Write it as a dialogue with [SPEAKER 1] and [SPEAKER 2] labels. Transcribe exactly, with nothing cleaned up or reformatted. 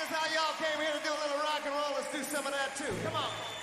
[SPEAKER 1] how y'all came here to do a little rock and roll. Let's do some of that too. Come on.